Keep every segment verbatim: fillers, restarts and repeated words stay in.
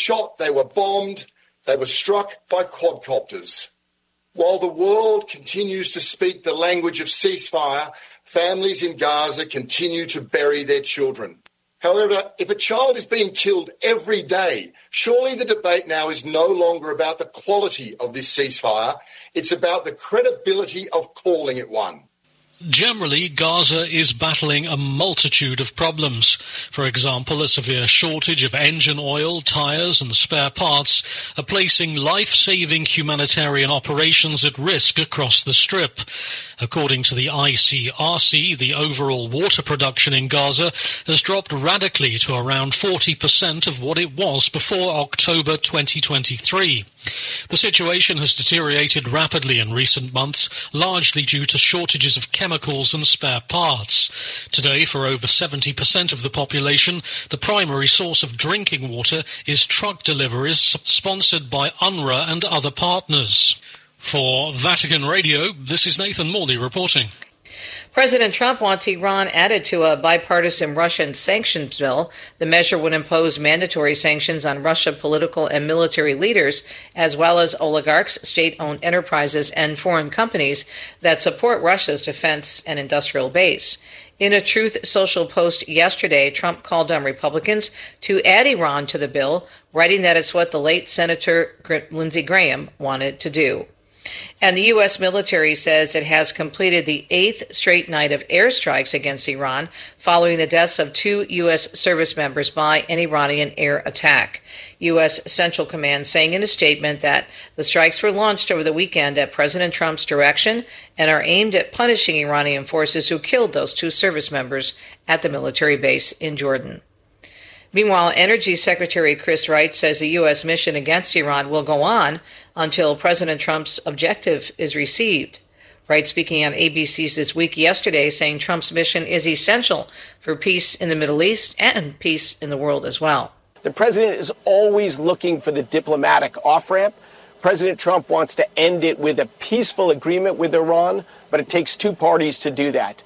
shot, they were bombed, they were struck by quadcopters. While the world continues to speak the language of ceasefire, families in Gaza continue to bury their children. However, if a child is being killed every day, surely the debate now is no longer about the quality of this ceasefire. It's about the credibility of calling it one. Generally, Gaza is battling a multitude of problems. For example, a severe shortage of engine oil, tires and spare parts are placing life-saving humanitarian operations at risk across the Strip. According to the I C R C, the overall water production in Gaza has dropped radically to around forty percent of what it was before October twenty twenty-three. The situation has deteriorated rapidly in recent months, largely due to shortages of chemicals and spare parts. Today, for over seventy percent of the population, the primary source of drinking water is truck deliveries sponsored by UNRWA and other partners. For Vatican Radio, this is Nathan Morley reporting. President Trump wants Iran added to a bipartisan Russian sanctions bill. The measure would impose mandatory sanctions on Russian political and military leaders, as well as oligarchs, state-owned enterprises, and foreign companies that support Russia's defense and industrial base. In a Truth Social post yesterday, Trump called on Republicans to add Iran to the bill, writing that it's what the late Senator Lindsey Graham wanted to do. And the U S military says it has completed the eighth straight night of airstrikes against Iran following the deaths of two U S service members by an Iranian air attack. U S Central Command saying in a statement that the strikes were launched over the weekend at President Trump's direction and are aimed at punishing Iranian forces who killed those two service members at the military base in Jordan. Meanwhile, Energy Secretary Chris Wright says the U S mission against Iran will go on until President Trump's objective is received. Wright speaking on A B C's This Week yesterday saying Trump's mission is essential for peace in the Middle East and peace in the world as well. The president is always looking for the diplomatic off-ramp. President Trump wants to end it with a peaceful agreement with Iran, but it takes two parties to do that.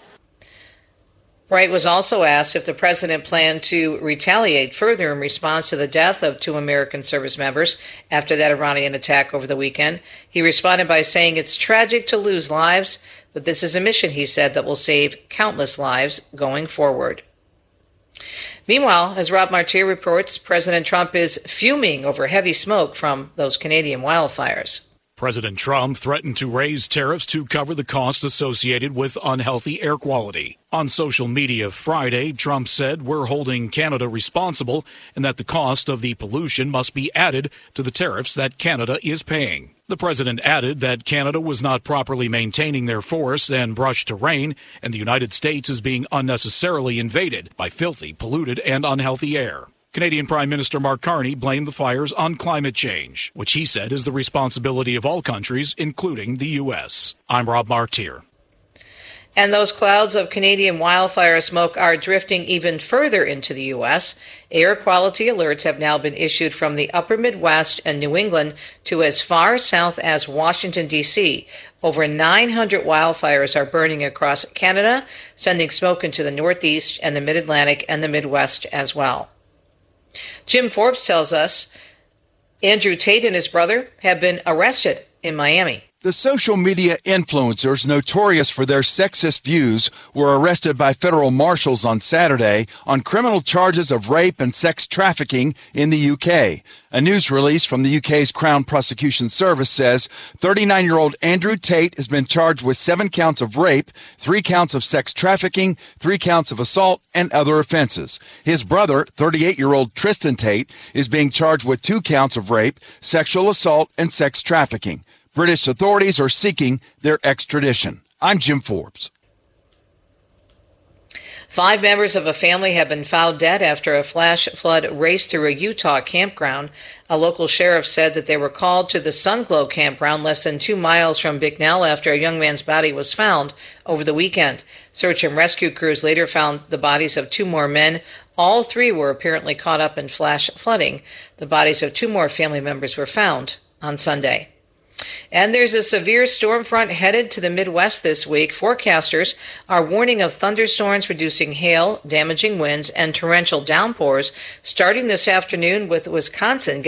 Wright was also asked if the president planned to retaliate further in response to the death of two American service members after that Iranian attack over the weekend. He responded by saying it's tragic to lose lives, but this is a mission, he said, that will save countless lives going forward. Meanwhile, as Rob Martier reports, President Trump is fuming over heavy smoke from those Canadian wildfires. President Trump threatened to raise tariffs to cover the cost associated with unhealthy air quality. On social media Friday, Trump said we're holding Canada responsible and that the cost of the pollution must be added to the tariffs that Canada is paying. The president added that Canada was not properly maintaining their forests and brush terrain, and the United States is being unnecessarily invaded by filthy, polluted, and unhealthy air. Canadian Prime Minister Mark Carney blamed the fires on climate change, which he said is the responsibility of all countries, including the U S. I'm Rob Martier. And those clouds of Canadian wildfire smoke are drifting even further into the U S. Air quality alerts have now been issued from the upper Midwest and New England to as far south as Washington, D C Over nine hundred wildfires are burning across Canada, sending smoke into the Northeast and the Mid-Atlantic and the Midwest as well. Jim Forbes tells us Andrew Tate and his brother have been arrested in Miami. The social media influencers notorious for their sexist views were arrested by federal marshals on Saturday on criminal charges of rape and sex trafficking in the U K. A news release from the U K's Crown Prosecution Service says thirty-nine-year-old Andrew Tate has been charged with seven counts of rape, three counts of sex trafficking, three counts of assault, and other offenses. His brother, thirty-eight-year-old Tristan Tate, is being charged with two counts of rape, sexual assault, and sex trafficking. British authorities are seeking their extradition. I'm Jim Forbes. Five members of a family have been found dead after a flash flood raced through a Utah campground. A local sheriff said that they were called to the Sunglow campground less than two miles from Bicknell after a young man's body was found over the weekend. Search and rescue crews later found the bodies of two more men. All three were apparently caught up in flash flooding. The bodies of two more family members were found on Sunday. And there's a severe storm front headed to the Midwest this week. Forecasters are warning of thunderstorms producing hail, damaging winds, and torrential downpours starting this afternoon, with Wisconsin